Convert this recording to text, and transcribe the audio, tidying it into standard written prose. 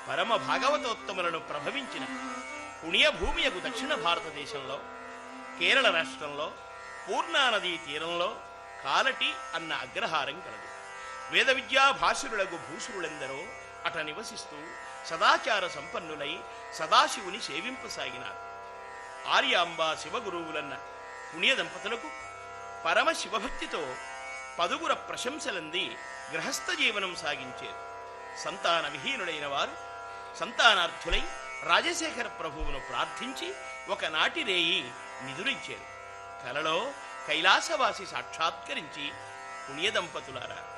పరమ భాగవతోత్తములను ప్రభవించిన పుణ్యభూమియకు దక్షిణ భారతదేశంలో కేరళ రాష్ట్రంలో పూర్ణానదీ తీరంలో కాలటి అన్న అగ్రహారం కలదు. వేద విద్యా భాసురులకు భూసురులెందరో అట నివసిస్తూ సదాచార సంపన్నులై సదాశివుని సేవింపసాగినారు. ఆర్యాంబా శివగురువులన్న పుణ్య దంపతులకు పరమ శివభక్తితో పదుగుర ప్రశంసలంది గృహస్థ జీవనం సాగించారు. సంతాన విహీనుడైన వారు సంతానార్థులై రాజశేఖర ప్రభువును ప్రార్థించి ఒకనాటి రేయి నిదురించారు. కలలో కైలాసవాసి సాక్షాత్కరించి పుణ్య దంపతులారా